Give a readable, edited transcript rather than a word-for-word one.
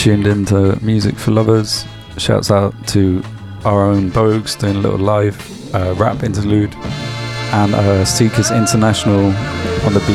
tuned into Music for Lovers. Shouts out to our own Bogues doing a little live rap interlude, and Seekers International on the beat.